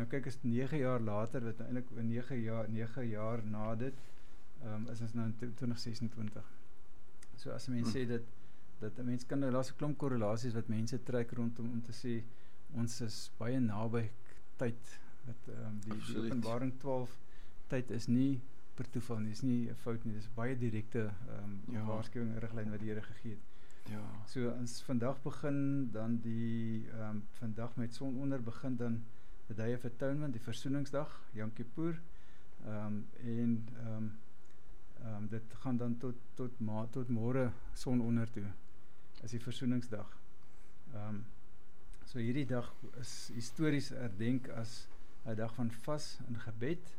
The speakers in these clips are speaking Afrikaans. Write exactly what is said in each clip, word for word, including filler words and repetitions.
kyk, is nege jaar later, wat eintlik nege jaar, nege jaar na dit, um, is ons nou in twintig sesentwintig. So as 'n mens sê dat, dat 'n mens kan, daar's 'n klomp korrelasies wat mense trek rondom om te sê, ons is baie naby tyd, wat um, die, die Openbaring twaalf tyd is nie per toeval nie, is nie 'n fout nie, dis baie direkte um, ja. waarskuwing en riglyn wat die Here gegee het. Ja. So ons vandag begin dan die um, vandag met sononder begin dan the Day of Atonement, die versoeningsdag, Yom Kippur, um, en um, um, dit gaan dan tot tot ma tot môre sononder toe. Is die versoeningsdag. Um, so hierdie dag is histories herdenk as 'n dag van vas en gebed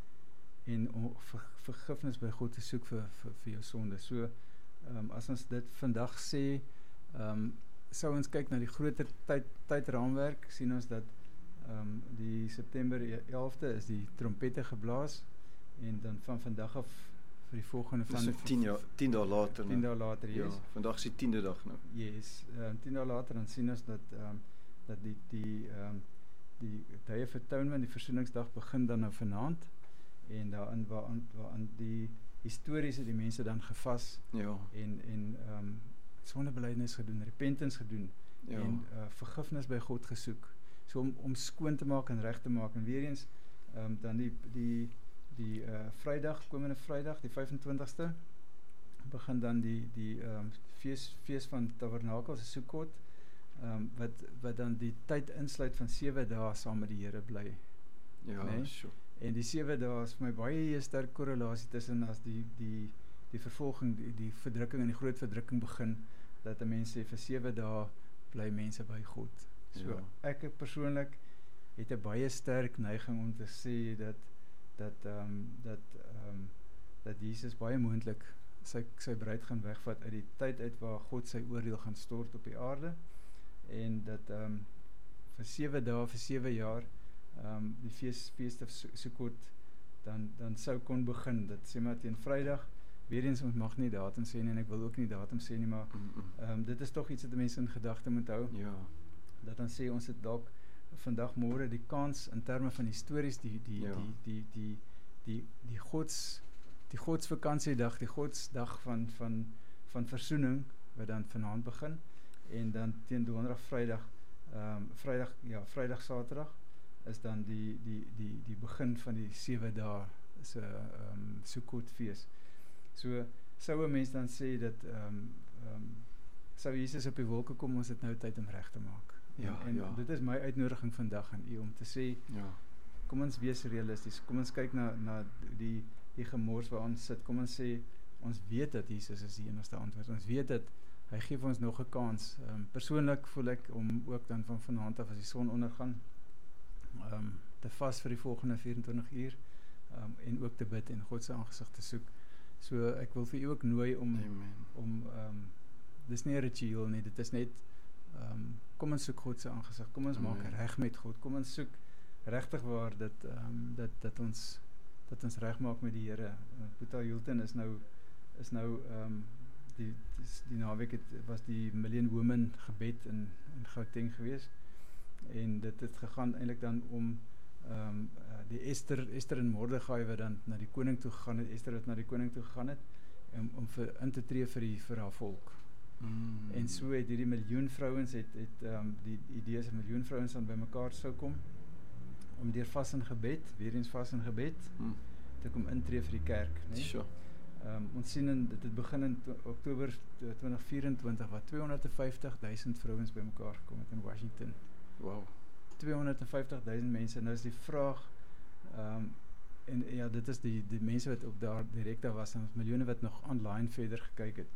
en om ver, vergifnis by God te soek vir vir, vir jou sonde. So Um, as ons dit vandag sê, um, sou ons kyk na die groter tyd, tydraamwerk, sien ons dat um, die September elfde is die trompette geblaas, en dan van vandag af vir die volgende van... So tien, jaar, tien dae later. tien dae later, yes. Ja, vandag is die tiende dag nou. Yes, um, tien dae later, dan sien ons dat, um, dat die, die, um, die Day of Atonement, die versoeningsdag, begin dan nou vanaand, en daarin waaraan waar die histories het die mense dan gevas ja. en, en um, sondebelydenis gedoen, repentance gedoen ja. en uh, vergifnis by God gesoek, so om, om skoon te maak en reg te maak, en weer eens um, dan die, die, die uh, Vrydag, komende Vrydag, die vyfentwintigste, begin dan die, die um, fees, fees van Tabernakels, Sukkot, um, wat, wat dan die tyd insluit van sewe dae saam met die Here bly. Ja, nee? sure. En die sewe dae is vir my baie sterk korrelasie tussen as die, die, die vervolging, die, die verdrukking en die groot verdrukking begin, dat 'n mens sê vir sewe dae bly mense by God. So ja. ek persoonlik het 'n baie sterk neiging om te sê dat dat um, dat um, dat Jesus baie moontlik sy sy bruid gaan wegvat uit die tyd uit waar God sy oordeel gaan stort op die aarde, en dat um, vir sewe dae vir sewe jaar Um, die feest, feest of Sukkot dan, dan sou kon begin, dit sê maar teen Vrydag, weer eens ons mag nie datum sê nie, en ek wil ook nie datum sê nie, maar um, dit is toch iets wat die mense in gedagte moet hou, ja. dat dan sê ons het dalk vandag môre die kans in terme van histories, die die, ja. die, die, die, die, die gods die godsvakantiedag, die godsdag van, van, van versoening, wat dan vanaand begin, en dan teen donderdag, Vrydag, um, Vrydag, ja, Vrydag, Saterdag, is dan die, die, die, die begin van die sewe dae se um, Sukkot fees. So sou 'n mens dan sê dat um, um, sou Jesus op die wolke kom, ons het nou tyd om reg te maak. Ja, en en ja. dit is my uitnodiging vandag aan u om te sê, ja. kom ons wees realisties, kom ons kyk na, na die, die gemors waar ons sit, kom ons sê, ons weet dat Jesus is die enigste antwoord, ons weet dat hy gee vir ons nog 'n kans. Um, persoonlik voel ek om ook dan van vanaand af as die son ondergaan, Um, te vas vir die volgende vyerentwintig uur, um, en ook te bid en God se aangesig te soek. So ek wil vir u ook nooi om, Amen. om um, dis nie 'n ritueel nie, dit is net, um, kom ons soek God se aangesig, kom ons Amen. Maak reg met God, kom ons soek regtig waar dat, um, dat, dat ons, dat ons reg maak met die Here. Boeta Hilton is nou, is nou, um, die, die naweek het, was die Million Women gebed in, in Gauteng gewees, en dit het gegaan eintlik dan om um, uh, die Esther, Esther en Mordegai wat dan na die koning toe gegaan het, Esther wat na die koning toe gegaan het, om, om vir, in te tree vir, die, vir haar volk. Mm. En so het hierdie miljoen vrouens, het, het um, die idee is 'n miljoen vrouens dan by mekaar sou kom, om deur vas en gebed, weer eens vas en gebed, mm. te kom intree vir die kerk. Nee? Sure. Um, ons sien in, dit het begin in Oktober twintig vyerentwintig, wat tweehonderd vyftig duisend vrouens by mekaar gekom het in Washington. Wow. tweehonderd vyftig duisend mense, nou is die vraag, um, en ja, dit is die, die mense wat ook daar direct daar was, en ons miljoene wat nog online verder gekyk het.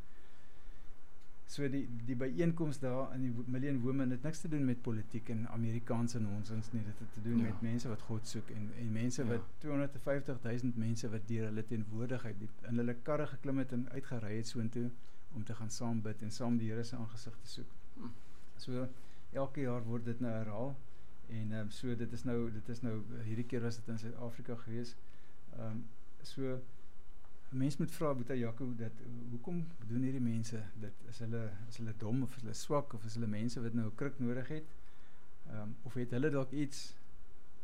So die, die bijeenkomst daar in die Million Women het niks te doen met politiek en Amerikaanse nonsens nie, dit het te doen ja. met mense wat God soek, en, en mense ja. wat tweehonderd vyftig duisend mense wat deur hulle teenwoordigheid, die, in hulle karre geklim het en uitgery het soontoe, om te gaan saam bid en saam die Here se aangesig te soek. Hm. So, elke jaar word dit nou herhaal, en um, so dit is nou, dit is nou, hierdie keer was dit in Suid-Afrika gewees, um, so, mens moet vra, Boeta Jaco, dat, hoekom doen hierdie mense dit, is hulle, is hulle dom, of is hulle swak, of is hulle mense wat nou 'n kruk nodig het, um, of het hulle dalk iets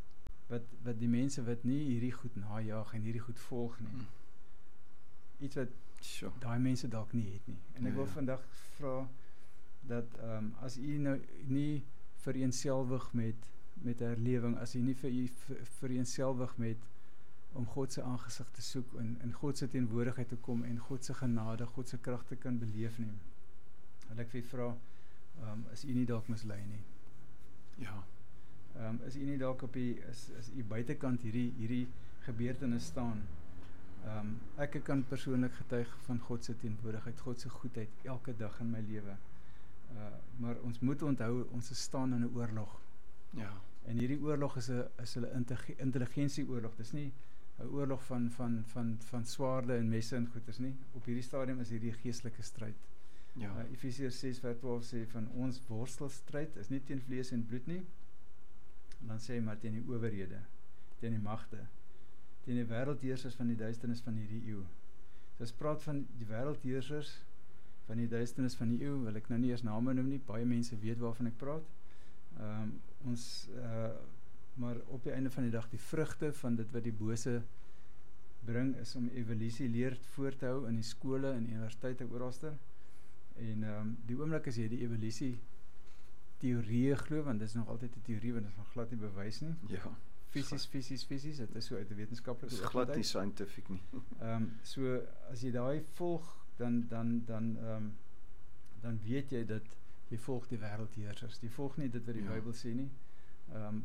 wat wat die mense wat nie hierdie goed najaag en hierdie goed volg nie. Mm. Iets wat Sure. daai mense dalk nie het nie. En ek Ja, wil ja. vandag vra dat ehm um, as u nou nie vereenselwig met met herlewing, as u nie vir u ver- vereenselwig met om God se aangesig te soek en in God se teenwoordigheid te kom en God se genade, God se krag te kan beleef nie. Wil ek vir u vra, ehm um, is u nie dalk mislei nie? Ja. Ehm um, is u nie dalk op die is is u buitekant hierdie hierdie gebeurtenis staan? Ehm um, ek kan persoonlik getuig van God se teenwoordigheid, God se goedheid elke dag in my lewe. Uh maar ons moet onthou ons is staan in 'n oorlog. Ja. En hierdie oorlog is 'n is 'n intelligensieoorlog. Dis nie 'n oorlog van van van van swaarde en messe en goeters nie. Op hierdie stadium is hierdie geestelike stryd. Ja. Uh, Efesiërs ses vers twaalf sê van ons worstelstryd is nie teen vlees en bloed nie. En dan sê hy maar teen die owerhede, teen die magte, teen die wêreldheersers van die duisternis van hierdie eeu. So as praat van die wêreldheersers van die duisternis van die eeu, wil ek nou nie eers name noem nie, baie mense weet waarvan ek praat. Ehm um, ons uh, maar op die einde van die dag die vrugte van dit wat die bose bring is om evolusie leer voort te hou in die skole en universiteite oralster. En ehm um, die oomblik as jy die evolusie teorieë glo, want dit is nog altyd 'n teorie want dit is nog glad nie bewys nie. Ja. Fisies, fisies, fisies, dit is so uit 'n wetenskaplike Dit is glad nie scientific nie. Ehm um, so as jy daai volg, dan dan dan ehm um, dan weet jy dat jy volg die wêreldheersers. Jy volg nie dit wat die Ja. Bybel sê nie. Ehm um,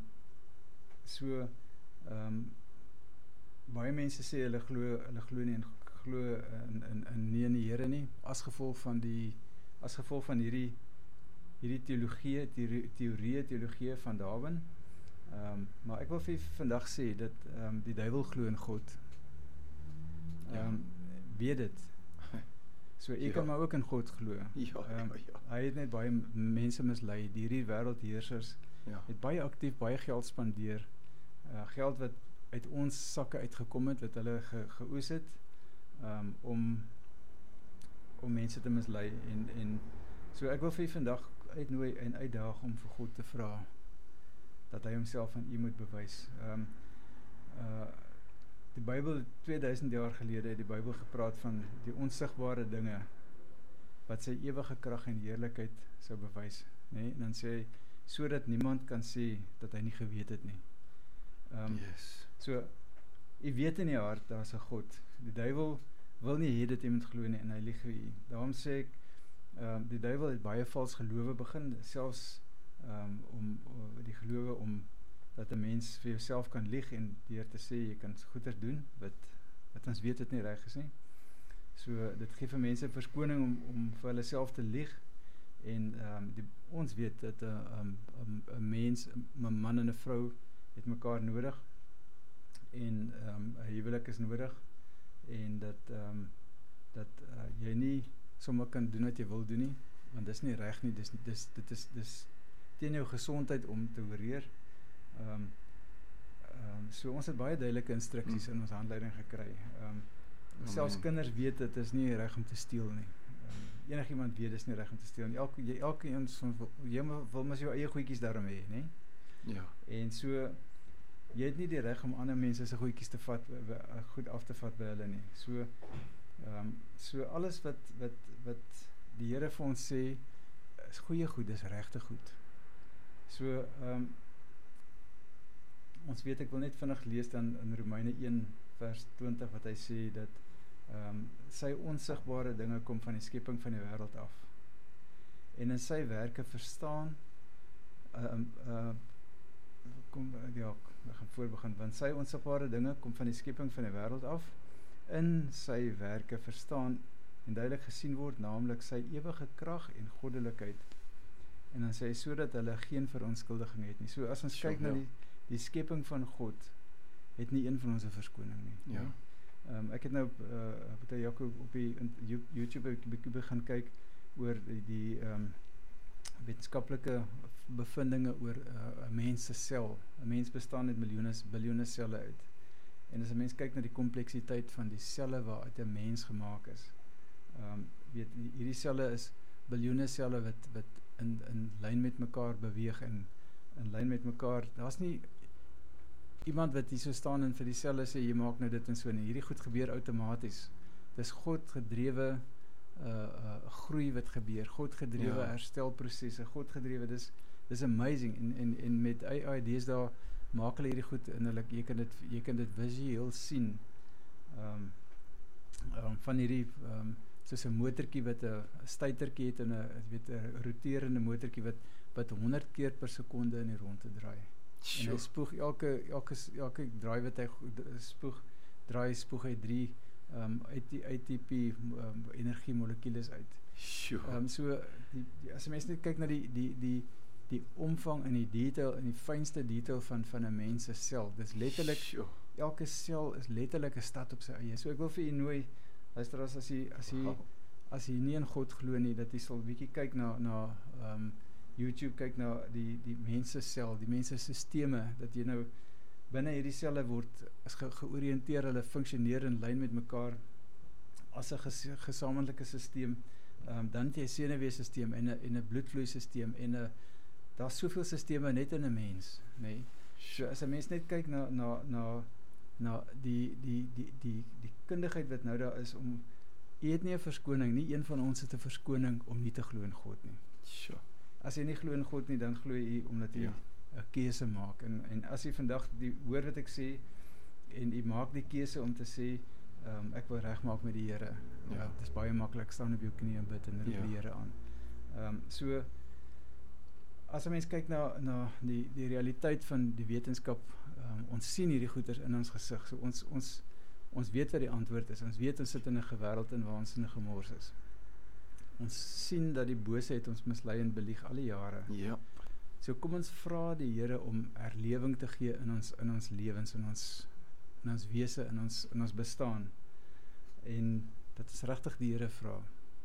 so ehm um, baie mense sê hulle glo hulle glo nie en glo in in in nie in die Here nie as gevolg van die as gevolg van hierdie hierdie teologie, teorie, teorie teologie van Darwin. Ehm um, maar ek wil vir vandag sê dat ehm um, die duiwel glo in God. Ehm Ja. um, weet dit. So ek Ja. kan maar ook in God glo. Ja, ja, Ehm, ja. Hy het net baie m- mense mislei. Die hierdie wêreldheersers Ja. het baie aktief baie geld spandeer. Uh, geld wat uit ons sakke uitgekom het, wat hulle ge, geoes het um, om om mense te mislei en en so ek wil vir u vandag uitnooi en uitdaag om vir God te vra dat hy homself aan u moet bewys. Ehm um, uh die Bybel tweeduisend jaar gelede het die Bybel gepraat van die onsigbare dinge wat sy ewige krag en heerlikheid sou bewys, nê? Nee? En dan sê hy sodat niemand kan sê dat hy nie geweet het nie. Ehm um, Yes. So u weet in die hart daar's 'n God. Die duiwel wil nie hê dat jy moet glo nie en hy lieg vir u. Daarom sê ek ehm um, die duiwel het baie vals gelowe begin, selfs ehm um, om uh, die gelowe om dat 'n mens vir jouself kan lieg en deur te sê jy kan goeders doen wat wat ons weet dit nie reg is nie. So dit gee vir mense verskoning om om vir hulle self te lieg en ehm um, die ons weet dat 'n uh, um, um, 'n mens, 'n man en 'n vrou het mekaar nodig en ehm um, 'n huwelik is nodig en dat ehm um, dat uh, jy nie sommer kan doen wat jy wil doen nie, want dis nie reg nie, dis dis dit is dis teen jou gesondheid om te oreer. Ehm um, ehm um, so ons het baie duidelike instruksies in ons handleiding gekry. Ehm um, selfs Amen. kinders weet dit is nie reg om te steel nie. Um, enigiemand weet dis nie reg om te steel nie. Elke jy elke een wil jy wil mos jou eie goedjies daarom hê, nê? Ja. En so jy het nie die reg om ander mense se goedjies te vat, uh, goed af te vat by hulle nie. So ehm um, so alles wat wat wat die Here vir ons sê is goeie goed, dis regte goed. So ehm um, ons weet ek wil net vinnig lees dan in Romeine een vers twintig wat hy sê dat ehm um, sy onsigbare dinge kom van die skepping van die wêreld af. En in sy werke verstaan ehm um, uh, kom ja, ek gaan voorbegin want sy onsigbare dinge kom van die skepping van die wêreld af. In sy werke verstaan en duidelik gesien word, naamlik sy ewige krag en goddelikheid. En dan sê hy sodat hulle geen verontskuldiging het nie. So as ons Sure, kyk na ja. die die skepping van God, het nie een van ons 'n verskoning nie. Ja. Nee? Ehm um, ek het nou uh Boetie Jaco op die YouTube 'n bietjie begin kyk oor die die ehm um, wetenskaplike bevindinge oor 'n uh, mens se sel. 'n Mens bestaan uit miljoene biljoene selle uit. En as 'n mens kyk na die kompleksiteit van die selle waaruit 'n mens gemaak is, ehm um, weet hierdie selle is biljoene selle wat wat in in lyn met mekaar beweeg en in lyn met mekaar. Daar's nie iemand wat hier so staan en vir dieselfde sê, jy maak nou dit en so, en hierdie goed gebeur outomaties. Dis God gedrewe uh, uh, groei wat gebeur, God gedrewe Ja. herstelprosesse, God gedrewe, dis, dis amazing, en, en, en met A I deesdae maak hulle hierdie goed, en hulle, jy kan dit, jy kan dit visueel sien, um, um, van hierdie, um, soos 'n motortjie wat 'n stuitertjie het, en 'n, weet, 'n roterende motortjie wat, wat honderd keer per sekonde in die rondte draai. En hy spoeg elke, elke, elke draai wat hy spoeg, draai, spoeg hy drie um, A T P um, energiemolekules uit. Sjoe. Um, so, die, die, as jy mens net kyk na die, die, die, die omvang en die detail, en die fynste detail van, van 'n mens se sel, dis letterlik, Sjoe. elke sel is letterlik 'n stad op sy eie. So ek wil vir u nooi, luister, as, as jy, as jy, Wow. as jy nie in God glo nie, dat jy sal bietjie kyk na, na um, YouTube, kyk na die, die mense sel, die mense sisteme, dat jy nou binne hierdie selle word is ge, georiënteer, hulle funksioneer in lyn met mekaar as 'n ges, gesamentlike sisteem. Um, dan het jy 'n senuweestelsel en 'n en 'n bloedvloeistelsel en 'n daar's soveel sisteme net in 'n mens, nê. Nee. So as 'n mens net kyk na na na na die die die die die kundigheid wat nou daar is om jy het nie 'n verskoning nie, een van ons het 'n verskoning om nie te glo in God nie. Sjoe. As jy nie glo in God nie, dan glo jy omdat jy 'n Ja. keuse maak, en en as jy vandag die hoor wat ek sê en jy maak die keuse om te sê um, ek wil regmaak met die Here. Ja, Ja. dit is baie maklik, staan op jou knie en bid en roep Ja. die Here aan. Ehm um, so as 'n mens kyk na na die die realiteit van die wetenskap, um, ons sien hierdie goeters in ons gesig. So ons ons ons weet wat die antwoord is. Ons weet ons sit in 'n gewêreld in waar ons in 'n gemors is. Ons sien dat die boosheid ons mislei en belieg al die jare. Ja. So kom ons vra die Here om herlewing te gee in ons in ons lewens, in ons in ons wese, in ons in ons bestaan. En dit is regtig die Here vra.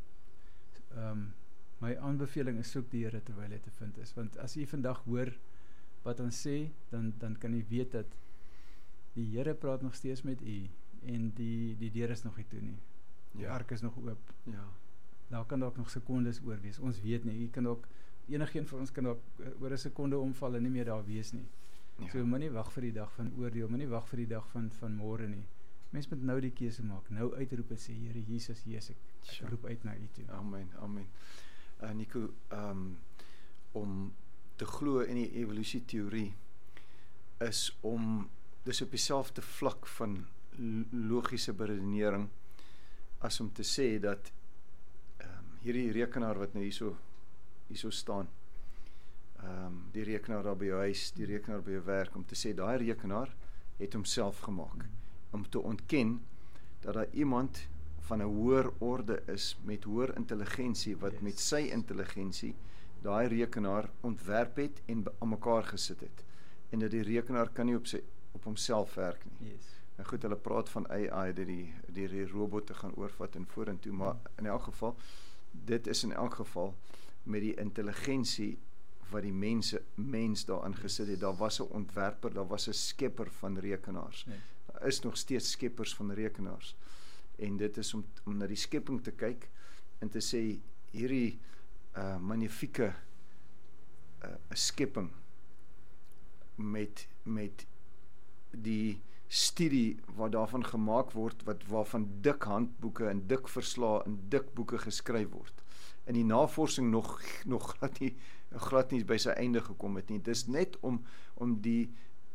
Ehm um, my aanbeveling is soek die Here terwyl hy te vind is, want as jy vandag hoor wat ons sê, dan dan kan jy weet dat die Here praat nog steeds met u en die die deur is nog nie toe nie. Die Ja. ark is nog oop. Ja. Daar kan dalk nog sekondes oor wees. Ons weet nie. Jy kan dalk enigeen van ons kan dalk oor 'n sekonde omval en nie meer daar wees nie. Ja. So moenie wag vir die dag van oordeel, moenie wag vir die dag van van môre nie. Mens moet nou die keuse maak. Nou uitroep en sê Here Jesus, Jesus, ek, Sure. ek roep uit na u toe. Amen, amen. Uh, Nico, um, om te glo in die evolusieteorie is om, dis op dieselfde vlak van logiese beredenering as om te sê dat um, hierdie rekenaar wat nou hierso hierso staan, um, die rekenaar daar by jou huis, die rekenaar by jou werk, om te sê daai rekenaar het homself gemaak, om te ontken dat daar iemand van 'n hoër orde is met hoër intelligensie wat Yes. met sy intelligensie daai rekenaar ontwerp het en aan mekaar gesit het, en dat die rekenaar kan nie op sy op homself werk nie. Yes. En goed, hulle praat van A I dat die die, die robotte gaan oorvat en vorentoe, maar in elk geval, dit is in elk geval met die intelligensie wat die mense mens daarin gesit het. Daar was 'n ontwerper, daar was 'n skepper van rekenaars. Yes. Daar is nog steeds skeppers van rekenaars. En dit is om om na die skepping te kyk en te sê hierdie uh magnifieke uh skepping met met die studie wat daarvan gemaak word, wat waarvan dik handboeke en dik verslae en dik boeke geskryf word. En die navorsing nog nog glad nie glad nie by sy einde gekom het nie. Dis net om om die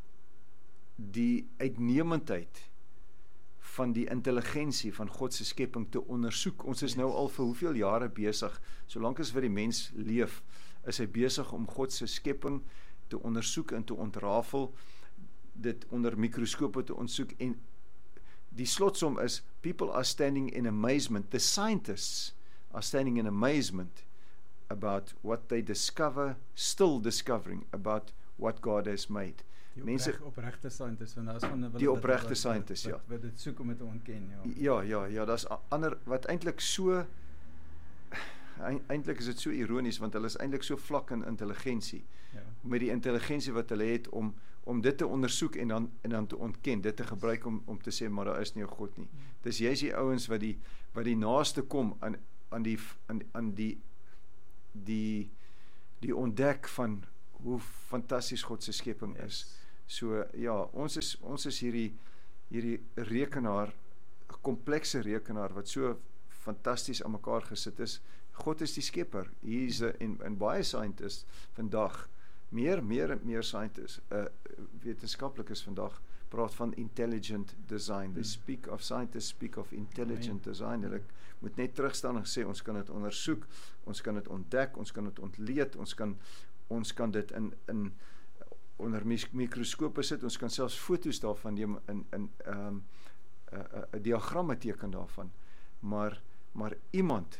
die uitnemendheid van die intelligensie van God se skepping te ondersoek. Ons is nou al vir hoeveel jare besig, solank as wat die mens leef, is hy besig om God se skepping te ondersoek en te ontrafel, dit onder mikroskope te ondersoek, en die slotsom is, people are standing in amazement, the scientists are standing in amazement about what they discover, still discovering about what God has made. Die Mense, opreg, opregte scientists, want daar is van die opregte scientists, ja. Wat, wat dit soek om dit te ontken, ja. Ja, ja, ja, daar's ander wat eintlik so eintlik is dit so ironies, want hulle is eintlik so vlak in intelligensie, Ja. met die intelligensie wat hulle het om om dit te ondersoek en dan en dan te ontken, dit te gebruik om om te sê maar daar is nie 'n God nie. Dis jy's die ouens wat die wat die naaste kom aan aan die aan, aan die die die ontdek van hoe fantasties God se skepping is. So ja, ons is ons is hierdie hierdie rekenaar, 'n komplekse rekenaar wat so fantasties aan mekaar gesit is. God is die skepper. Hier is 'n en, en baie scientists vandag, meer meer en meer scientists, uh, wetenskaplikes vandag praat van intelligent design. They speak of scientists speak of intelligent design. Hulle moet net terugstaan en sê ons kan dit ondersoek, ons kan dit ontdek, ons kan dit ontleed, ons kan ons kan dit in in onder mikroskope sit, ons kan selfs foto's daarvan neem in in ehm um, 'n 'n diagramme teken daarvan. Maar maar iemand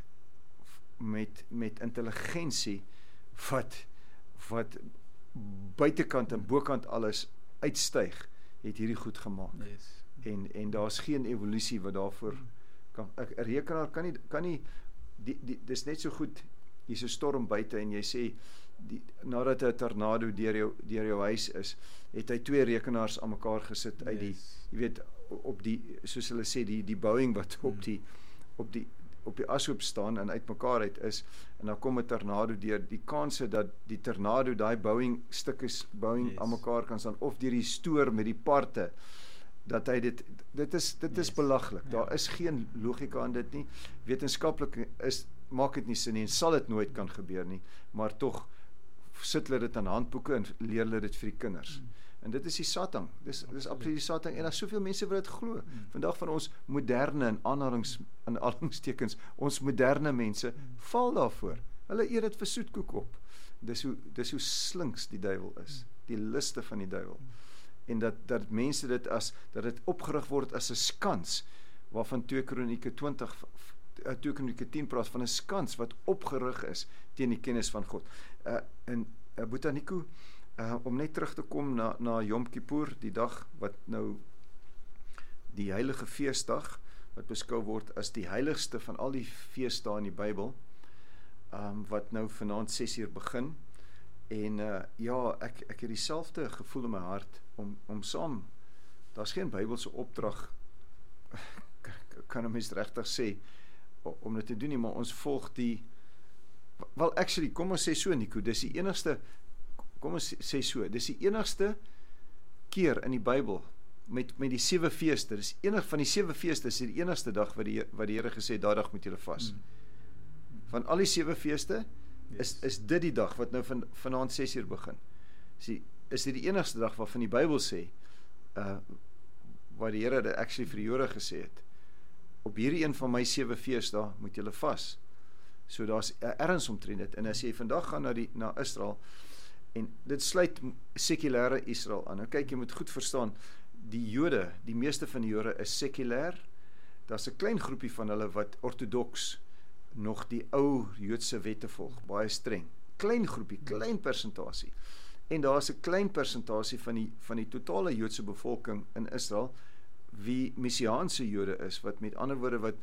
met met intelligensie wat wat buitekant en bokant alles uitstyg, het hierdie goed gemaak. Yes. En en daar's geen evolusie wat daarvoor kan 'n rekenaar kan nie kan nie die, die dis net so goed hier's 'n storm buite en jy sê die nadat 'n tornado deur jou deur jou huis is, het hy twee rekenaars aan mekaar gesit uit die Yes. jy weet op die soos hulle sê die die bouing wat op die op die op die ashoop staan en uitmekaar uit is en dan kom 'n tornado deur, die kanse dat die tornado daai bouing stukke bouing Yes. aan mekaar kan staan of deur die stoor met die parte dat hy dit dit is dit is Yes. belaglik. Ja. Daar is geen logika in dit nie. Wetenskaplik is maak dit nie sin nie en sal dit nooit kan gebeur nie, maar tog sit hulle dit aan handboeke en leer hulle dit vir die kinders. Mm. En dit is die Satan. Dis dis absoluut die Satan en daar's soveel mense wat dit glo. Mm. Vandag van ons moderne in aanhalings in aanhalingstekens, ons moderne mense mm. val daarvoor. Hulle eet dit vir soetkoek op. Dis hoe dis hoe slinks die duiwel is. Die liste van die duiwel. Mm. En dat dat mense dit as dat dit opgerig word as 'n skans waarvan twee Kronieke twintig twee Kronieke tien praat van 'n skans wat opgerig is teen die kennis van God. Uh en uh, Botaniko, uh om net terug te kom na na Yom Kippur, die dag wat nou die heilige feesdag wat beskou word as die heiligste van al die feesdae in die Bybel, um wat nou vanaand ses uur begin. En uh ja, ek ek het dieselfde gevoel in my hart om om saam, daar's geen Bybelse opdrag kan 'n mens regtig sê om dit te doen nie, maar ons volg die wel actually, kom ons sê so Nico, dis die enigste kom ons sê so, dis die enigste keer in die Bybel met met die sewe feeste, dis enig van die sewe feeste is die enigste dag wat die wat die Here gesê het, daai dag moet julle vas. Mm. Van al die sewe feeste yes. is is dit die dag wat nou van vanaand ses uur begin. Is die, is dit die enigste dag waarvan die Bybel sê uh wat die Here dit actually vir die Jode gesê het. Op hierdie een van my sewe feesdae moet julle vas. So daar's erns omtrent dit. En as jy vandag gaan na die na Israel en dit sluit sekulêre Israel aan. Nou kyk, jy moet goed verstaan, die Jode, die meeste van die Jode is sekulêr. Daar's 'n klein groepie van hulle wat ortodoks nog die ou Joodse wette volg, baie streng. Klein groepie, klein persentasie. En daar's 'n klein persentasie van die van die totale Joodse bevolking in Israel wie messiaanse Jode is, wat met ander woorde wat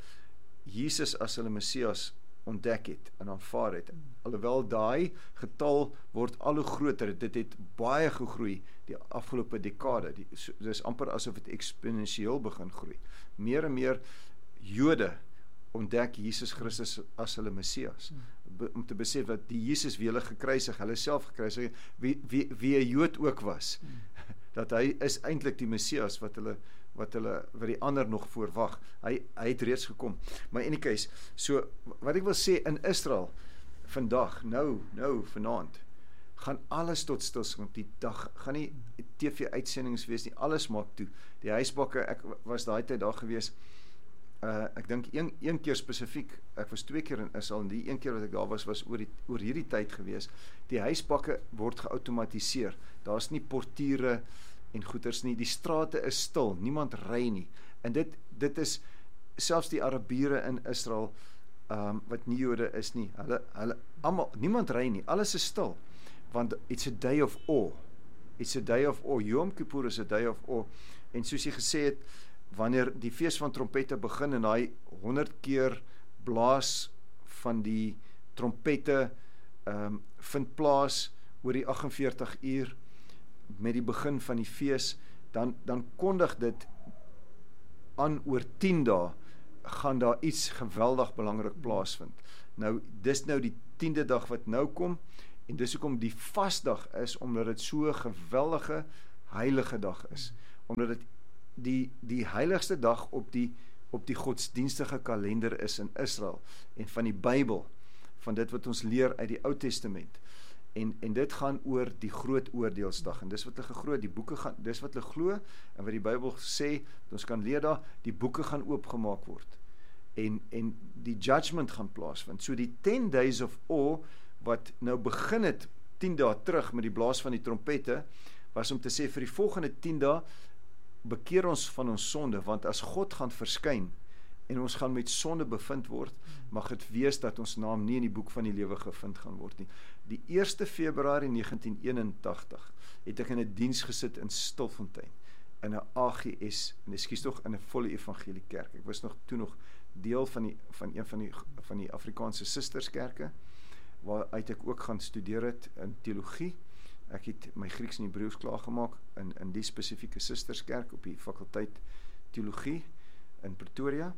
Jesus as hulle Messias ontdek het en aanvaar het. Alhoewel daai getal word al hoe groter, dit het baie gegroei die afgelope dekade. Die, so, dis amper asof dit eksponensieel begin groei. Meer en meer Jode ontdek Jesus Christus as hulle Messias. Be, om te besef dat die Jesus wie hulle gekruisig, hulle self gekruisig, wie wie wie 'n Jood ook was, dat hy is eintlik die Messias wat hulle wat hulle wat die ander nog voorwag. Hy hy het reeds gekom. Maar in die case, so wat ek wil sê in Israel vandag, nou nou vanaand gaan alles tot stilstand. Die dag gaan nie T V-uitsendings wees nie. Alles maak toe. Die huisbakke, ek was daai tyd daar gewees. Uh, ek dink een, een keer spesifiek, ek was twee keer in Israel en die een keer wat ek daar was, was oor, die, oor hierdie tyd gewees. Die huisbakke word geautomatiseer. Daar's nie portiere en goeders nie. Die strate is stil, niemand ry nie. En dit dit is selfs die Arabiere in Israel um, wat nie Jode is nie. Hulle hulle almal niemand ry nie. Alles is stil. Want it's a day of awe. It's a day of awe. Yom Kippur is a day of awe. En soos jy gesê het, wanneer die fees van trompette begin en hy honderd keer blaas van die trompette um, vind plaas oor die agt en veertig uur met die begin van die fees, dan dan kondig dit aan oor tien dae gaan daar iets geweldig belangrik plaasvind. Nou dis nou die tiende dag wat nou kom en dis hoekom die vasdag is omdat dit so 'n geweldige heilige dag is, omdat dit die, die heiligste dag op die, op die godsdienstige kalender is in Israel, en van die Bybel, van dit wat ons leer uit die Ou Testament, en, en dit gaan oor die groot oordeelsdag, en dis wat hulle geglo, die boeke gaan, dis wat hulle glo, en wat die Bybel sê, ons kan leer daar, die boeke gaan oopgemaak word, en, en die judgment gaan plaasvind, so die ten days of awe, wat nou begin het, tien dae terug, met die blaas van die trompette, was om te sê, vir die volgende tien dae, bekeer ons van ons sonde, want as God gaan verskyn, en ons gaan met sonde bevind word, mag het wees dat ons naam nie in die boek van die lewe gevind gaan word nie. Die eerste Februarie negentien eenentagtig, het ek in 'n diens gesit in Stilfontein, in 'n A G S, en ekskuus tog, in 'n volle evangelie kerk. Ek was nog toe nog deel van die, van een van die, van die Afrikaanse sisterskerke, waaruit ek ook gaan studeer het in teologie. Ek het my Grieks en Hebreeus klaargemaak in, in die spesifieke sisterskerk op die fakulteit teologie in Pretoria.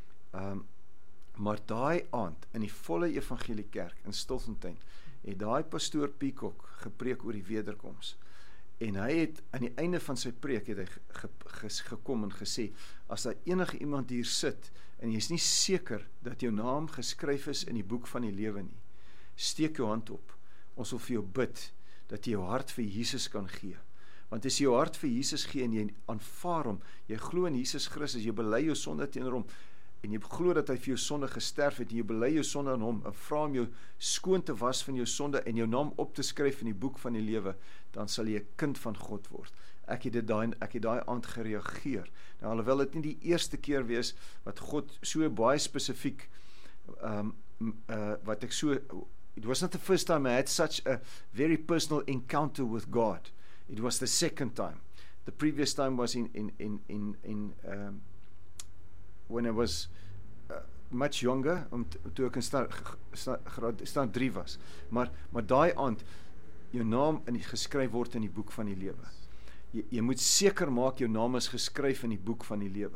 Um, maar daai aand in die volle evangelie kerk in Stilfontein, het daai pastoor Peacock gepreek oor die wederkoms. En hy het aan die einde van sy preek het hy ge, ge, gekom en gesê, as daar enige iemand hier sit en jy is nie seker dat jou naam geskryf is in die boek van die lewe nie, steek jou hand op. Ons wil vir jou bid dat jy jou hart vir Jesus kan gee. Want as jy jou hart vir Jesus gee en jy aanvaar hom, jy glo in Jesus Christus, jy bely jou sonde teenoor hom, en jy glo dat hy vir jou sonde gesterf het, en jy bely jou sonde aan hom, en vra hom jou skoon te was van jou sonde, en jou naam op te skryf in die boek van die lewe, dan sal jy 'n kind van God word. Ek het dit daai, ek het daai aand gereageer. Nou, alhoewel dit nie die eerste keer wees, wat God so baie spesifiek, um, uh, wat ek so, it was not the first time I had such a very personal encounter with God. It was the second time. The previous time was in, in, in, in, in um, when I was uh, much younger, om toe ek in sta, sta, graad, staan drie was. Maar, maar daai aand, jou naam in die, geskryf word in die boek van die lewe. Jy, jy moet seker maak, jou naam is geskryf in die boek van die lewe.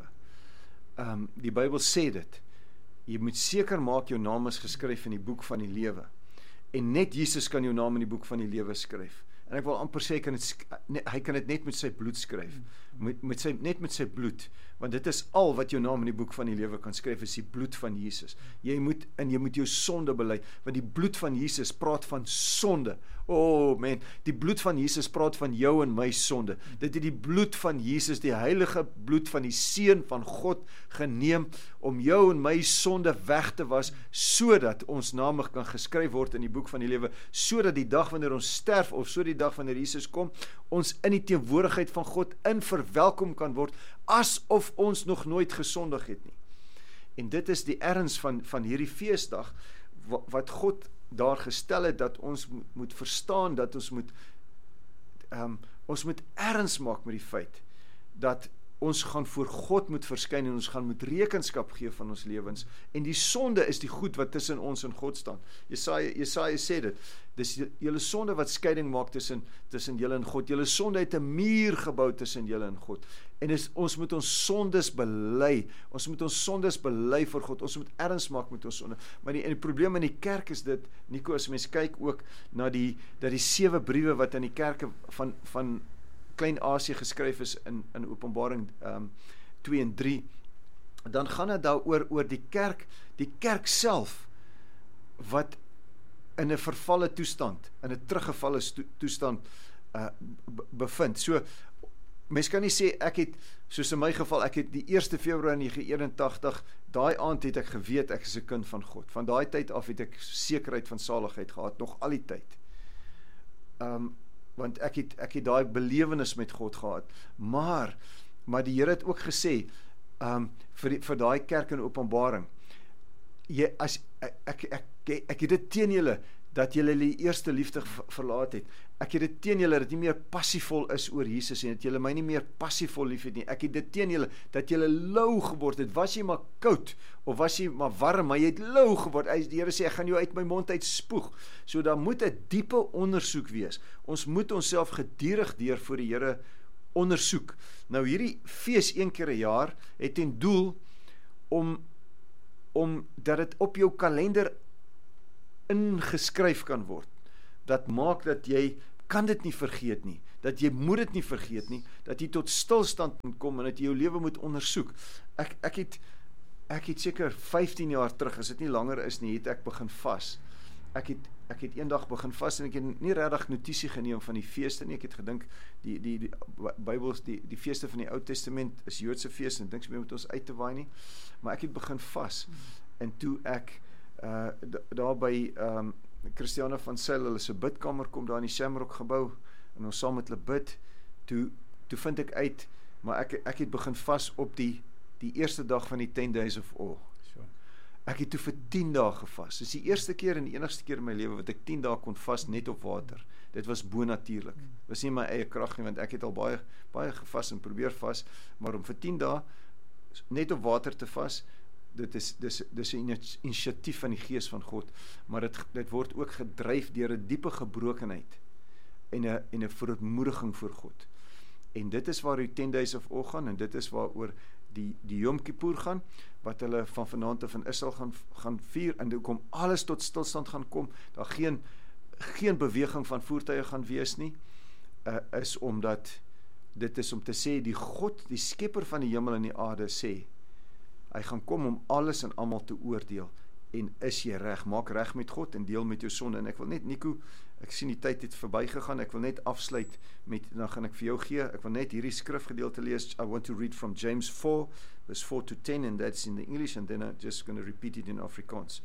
Um, die Bybel sê dit. Jy moet seker maak, jou naam is geskryf in die boek van die lewe. En net Jesus kan jou naam in die boek van die lewe skryf. En ek wil amper sê, kan het, hy kan dit net met sy bloed skryf. Met, met sy, net met sy bloed. Want dit is al wat jou naam in die boek van die lewe kan skryf, is die bloed van Jesus. Jy moet, en jy moet jou sonde bely, want die bloed van Jesus praat van sonde. Oh man, die bloed van Jesus praat van jou en my sonde. Dit het die bloed van Jesus, die heilige bloed van die Seun van God geneem, om jou en my sonde weg te was, sodat ons name kan geskryf word in die boek van die lewe, sodat die dag wanneer ons sterf, of so die dag wanneer Jesus kom, ons in die teenwoordigheid van God in verwelkom kan word, asof ons nog nooit gesondig het nie. En dit is die erns van, van hierdie feesdag, wat, wat God daar gestel het, dat ons moet, moet verstaan, dat ons moet, um, ons moet erns maak met die feit, dat ons gaan voor God moet verskyn, en ons gaan moet rekenskap gee van ons lewens, en die sonde is die goed wat tussen ons en God staan. Jesaja, Jesaja sê dit, dis julle sonde wat skeiding maak tussen, tussen julle en God, julle sonde het 'n muur gebou tussen julle en God, en is, ons moet ons sondes bely, ons moet ons sondes bely vir God, ons moet erns maak met ons sonde, maar die, en die probleem in die kerk is dit, Nico, as mens kyk ook na die, dat die sewe briewe wat in die kerke van, van Klein-Asië geskryf is in, in Openbaring um, twee en drie, dan gaan dit daaroor oor die kerk, die kerk self, wat in 'n vervalle toestand, in 'n teruggevalle toestand uh, bevind. So, mens kan nie sê, ek het, soos in my geval, ek het die eerste Februarie negentien eenentagtig, daai aand het ek geweet, ek is 'n kind van God. Van daai tyd af het ek sekerheid van saligheid gehad, nog al die tyd. Um, want ek het, ek het daai belewenis met God gehad, maar, maar die Here het ook gesê, um, vir, die, vir daai kerk in Openbaring, jy, as, ek, ek, ek, ek het dit teen julle, dat julle die eerste liefde verlaat het, ek het dit teen julle, dat nie meer passievol is oor Jesus, en dat julle my nie meer passievol lief het nie, ek het dit teen julle, dat julle lou geword het, was jy maar koud, of was jy maar warm, maar jy het lou geword, die Here sê, ek gaan jou uit my mond uit spoeg, so daar moet 'n diepe ondersoek wees, ons moet onsself gedurig deur voor die Here ondersoek. Nou hierdie fees een keer 'n jaar, het ten doel, om, om dat het op jou kalender ingeskryf kan word, dat maak dat jy kan dit nie vergeet nie, dat jy moet dit nie vergeet nie, dat jy tot stilstand moet kom, en dat jy jou lewe moet ondersoek. Ek, ek het, ek het seker vyftien jaar terug, as dit nie langer is nie, het ek begin vas. Ek het, ek het eendag begin vas, en ek het nie regtig notisie geneem van die feeste nie, ek het gedink, die, die, die Bybels, die, die feeste van die Ou Testament is Joodse feeste, en dink jy moet ons uit te waai nie, maar ek het begin vas, en toe ek, uh, daar by, um, Christiane van Sail, hulle se bidkamer kom daar in die Shamrock gebou, en ons saam met hulle bid, toe, toe vind ek uit, maar ek, ek het begin vas op die, die eerste dag van die ten days of awe. Sure. Ek het toe vir tien dae gevas. Dit is die eerste keer en die enigste keer in my lewe wat ek tien dae kon vas net op water. Dit was bonatuurlik. Dit was nie my eie krag nie, want ek het al baie, baie gevas en probeer vas, maar om vir tien dae net op water te vas, dit is, dis, dis 'n inisiatief van die Gees van God, maar dit, dit word ook gedryf deur 'n diepe gebrokenheid en 'n en 'n verootmoediging voor God. En dit is waar die ten days of awe gaan, en dit is waaroor die, die Yom Kippur gaan, wat hulle van vanaand af in Israel gaan, gaan vier, en dit kom alles tot stilstand gaan kom, daar geen, geen beweging van voertuie gaan wees nie, uh, is omdat, dit is om te sê, die God, die skepper van die hemel en die aarde sê, hy gaan kom om alles en almal te oordeel, en is jy reg, maak reg met God, en deel met jou sonde, en ek wil net, Nico, ek sien die tyd het verby gegaan, ek wil net afsluit met, dan gaan ek vir jou gee, ek wil net hierdie skrifgedeelte lees, I want to read from James four, verse four to ten, and that's in the English, and then I'm just going to repeat it in Afrikaans.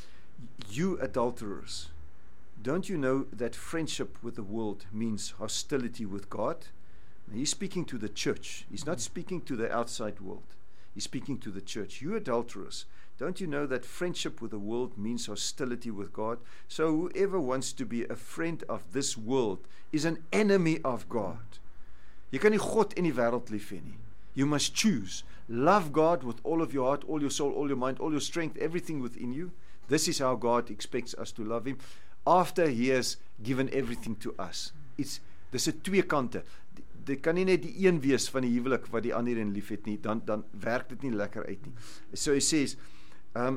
You adulterers, don't you know that friendship with the world means hostility with God? Now, he's speaking to the church, he's not speaking to the outside world. He's speaking to the church. You adulterers, don't you know that friendship with the world means hostility with God? So whoever wants to be a friend of this world is an enemy of God. Jy kan nie God en die wêreld lief hê nie. You must choose. Love God with all of your heart, all your soul, all your mind, all your strength, everything within you. This is how God expects us to love him after he has given everything to us. It's, dis 'n twee kante. Dit kan nie net die een wees van die huwelik wat die ander een lief het nie, dan, dan werk dit nie lekker uit nie. So he says, um,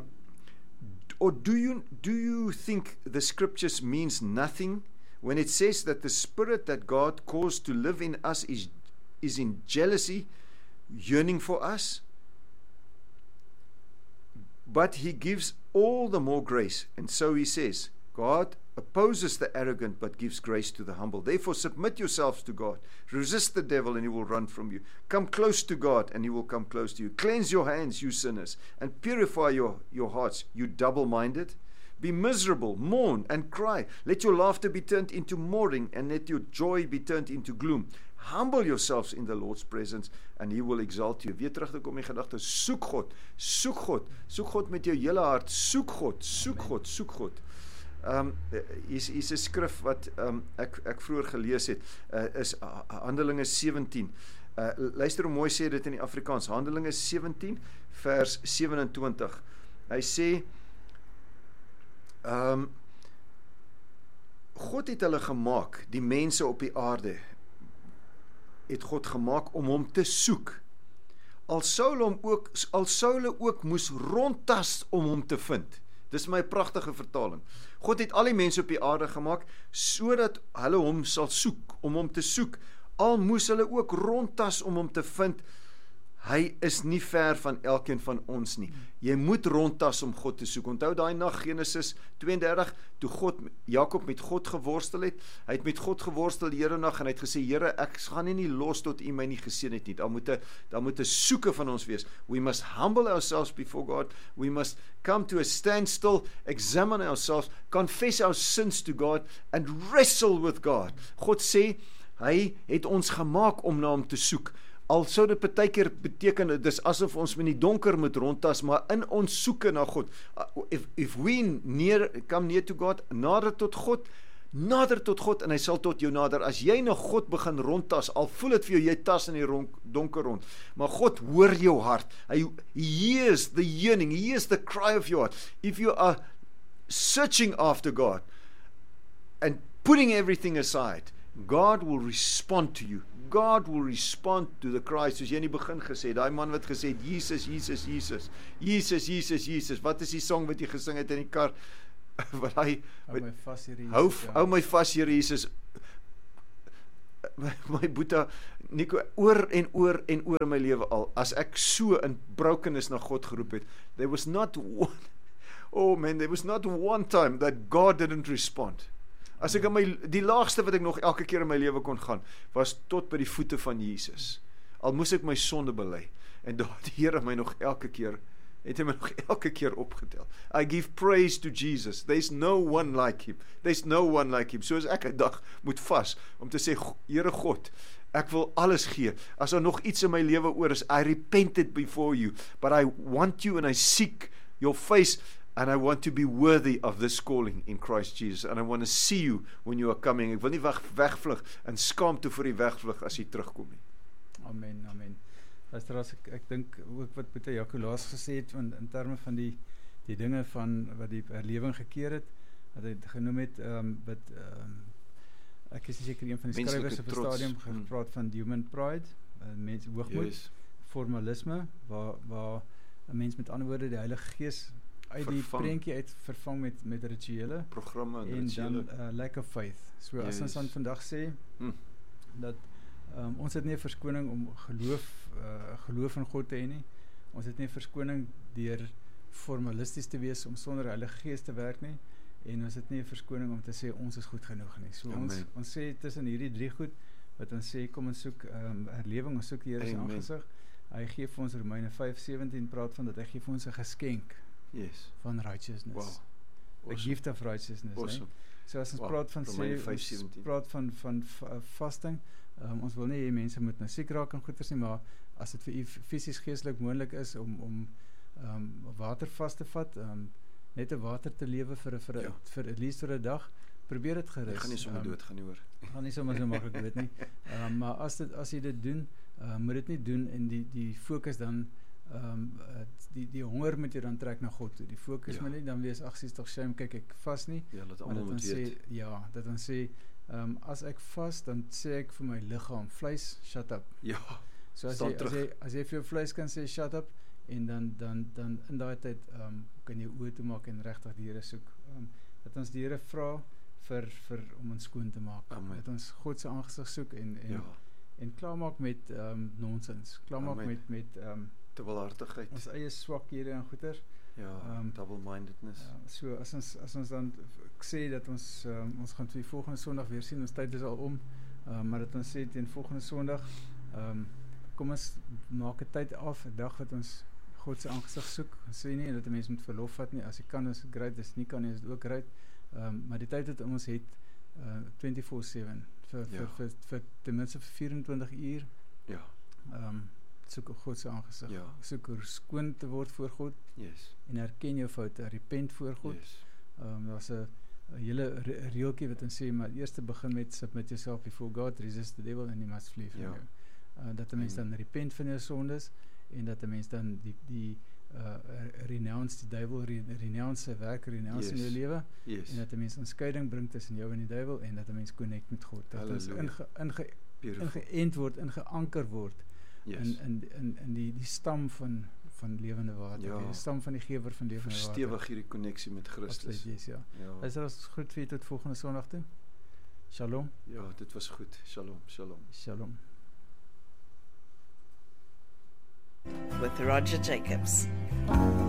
or do you, do you think the scriptures means nothing when it says that the spirit that God caused to live in us is, is in jealousy, yearning for us? But he gives all the more grace. And so he says, God opposes the arrogant but gives grace to the humble. Therefore submit yourselves to God. Resist the devil and he will run from you. Come close to God and he will come close to you. Cleanse your hands, you sinners, and purify your, your hearts, you double-minded. Be miserable, mourn and cry. Let your laughter be turned into mourning and let your joy be turned into gloom. Humble yourselves in the Lord's presence and he will exalt you. Weer terug te kom in gedagte, soek God, soek God, soek God met jou hele hart, soek God, soek God, soek God. Um, is, is 'n skrif wat um, ek, ek vroeger gelees het, uh, is uh, Handelinge sewentien. Uh, luister hoe mooi sê dit in die Afrikaans, Handelinge sewentien vers sewenentwintig. Hy sê, um, God het hulle gemaak, die mense op die aarde, het God gemaak om hom te soek. Al sou hulle hom ook, al sou hulle ook moes rondtas om hom te vind. Dis my pragtige vertaling. God het al die mense op die aarde gemaak, sodat hulle hom sal soek, om hom te soek. Al moes hulle ook rondtas om hom te vind. Hy is nie ver van elkeen van ons nie. Jy moet rondtas om God te soek. Onthou daai nag Genesis twee en dertig, toe God, Jakob met God geworstel het. Hy het met God geworstel die hele nag en hy het gesê, Here, ek gaan nie nie los tot U my nie geseën het nie. Daar moet 'n daar moet 'n soeke van ons wees. We must humble ourselves before God. We must come to a standstill, examine ourselves, confess our sins to God and wrestle with God. God sê, hy het ons gemaak om na hom te soek. Al sou dit partykeer beteken, dit is asof ons met die donker moet rondtas, maar in ons soeke na God, if, if we near, come near to God, nader tot God, nader tot God, en hy sal tot jou nader. As jy na God begin rondtas, al voel het vir jou, jy tas in die ron, donker rond, maar God hoor jou hart, hy hears the yearning, he hears the cry of your heart. If you are searching after God, and putting everything aside, God will respond to you. God will respond to the cry, soos jy in die begin gesê, daai man wat gesê het, Jesus, Jesus, Jesus, Jesus, Jesus, Jesus, wat is die song wat jy gesing het in die kar, wat hy, hou my vas, Here Jesus, hou, ja. hou my vas, Here Jesus, my, my boeta, Nico, oor en oor en oor in my lewe al, as ek so in brokenness na God geroep het, there was not one, oh man, there was not one time that God didn't respond. As ek in my, die laagste wat ek nog elke keer in my lewe kon gaan, was tot by die voete van Jesus. Al moes ek my sonde bely, en daar die Here my nog elke keer, het hy my nog elke keer opgetel. I give praise to Jesus. There's no one like him. There's no one like him. So as ek 'n dag moet vas, om te sê, Here God, ek wil alles gee. As daar nog iets in my lewe oor is, I repented before you, but I want you and I seek your face, and I want to be worthy of this calling in Christ Jesus, and I want to see you when you are coming. Ek wil nie weg, wegvlug, en skaamte vir die wegvlug as jy terugkom nie. Amen, amen. Luister, as ek, ek dink ook wat Boeta Jacolaas gesê het, in, in terme van die, die dinge van wat die herlewing gekeer het, wat hy genoem het, um, wat, um, ek is seker een van die skrywers op die stadium gepraat van human pride, uh, mens, hoogmoed, yes. Formalisme, waar, waar een mens met ander woorde die Heilige Gees uit vervang. Die prentjie uit vervang met, met rituele, programme en, en rituele. dan uh, lack of faith. So yes. As ons dan vandag sê, hm. dat Um, ons het nie 'n verskoning om geloof, uh, geloof in God te hê nie. Ons het nie 'n verskoning deur formalisties te wees om sonder Heilige Gees te werk nie. En ons het nie 'n verskoning om te sê ons is goed genoeg nie. So ons, ons sê tussen hierdie drie goed, wat ons sê, kom ons soek um, herlewing, ons soek die Here se aangesig. Hy gee vir ons Romeine vyf sewentien praat van dat hy gee vir ons 'n geskenk yes. van righteousness. Wow. Awesome. A gift of righteousness. Awesome. So as ons wow. praat van Romeine sê, ons praat van, van fasting, Um, ons wil nie hê mense moet nou siek raak en goeders nie, maar as dit vir u fisies geestelik moontlik is om om um, water vas te vat, um, net 'n water te lewe vir 'n vir 'n ja. vir at least vir 'n dag, probeer dit gerus. Jy gaan nie sommer um, dood gaan nie hoor. Gaan nie sommer so maklik dood nie. Um, maar as dit as jy dit doen, uh, moet dit nie doen en die die fokus dan um, uh, die die honger moet jy dan trek na God toe. Die fokus ja. moet nie dan wees ag, sies tog shame, kyk ek vas nie. Ja, laat almal moet weet. Ja, dat dan sê Um, as ek vas, dan sê ek vir my liggaam, vleis, shut up. Ja, so as jy, as, jy, as jy vir jou vleis kan sê, shut up, en dan, dan, dan in daai tyd um, kan jy oë toe maak en regtig die Here soek. Um, dat ons die Here vra vir, vir, om ons skoon te maak. Amen. Dat ons God se aangesig soek en, en, ja. en klaarmaak met um, nonsens. Klaarmaak met, met um, dubbelhartigheid. Ons eie swakhede en goeie. Ja, um, double-mindedness. Ja, so as ons, as ons dan ek sê dat ons, um, ons gaan die volgende Sondag weer sien, ons tyd is al om, um, maar dat ons sê teen volgende Sondag, um, kom ons maak 'n tyd af, 'n dag wat ons God se aangesig soek, ons sê nie dat 'n mens moet verlof vat nie, as jy kan is great, as nie kan nie is dit ook great, um, maar die tyd wat ons het, uh, twenty-four seven, vir, ja. vir, vir, vir ten minste vir vierentwintig uur, ja. um, soek God se aangesig, ja. soek om skoon te word voor God, yes. en herken jou foute, repent voor God, yes. um, daar's 'n hele re reeltjie wat ons sê, maar eers te begin met submit yourself before God, resist the devil and he must flee from ja. you. Uh, dat 'n mens dan repent van jou sondes, en dat 'n mens dan die, die uh, renounce die duivel, re renounce sy werk, renounce yes. in jou lewe, yes. en dat 'n mens 'n skeiding bring tussen jou en die duivel, en dat 'n mens connect met God, dat ons inge, inge, ingeënt word, ingeanker word, yes. in, in, in, in die, die stam van van lewende water, ja. die stam van die gewer van lewende water. Verstewig hierdie konneksie met Christus. Absoluut, yes, ja. ja. Is dit goed vir jy tot volgende Sondag toe? Shalom. Ja, dit was goed. Shalom, shalom. Shalom. With Roger Jacobs.